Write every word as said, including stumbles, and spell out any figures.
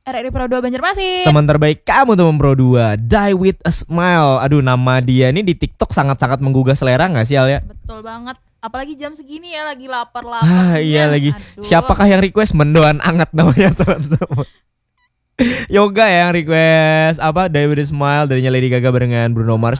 R R I Pro dua Banjarmasin. Teman terbaik kamu teman Pro dua, Die With A Smile. Aduh, nama dia ini di TikTok sangat-sangat menggugah selera gak sih Al ya? Betul banget. Apalagi jam segini ya, lagi lapar-lapar. Ah iya lagi. Aduh. Siapakah yang request mendoan anget namanya teman-teman? Yoga yang request apa Die With A Smile darinya Lady Gaga barengan Bruno Mars.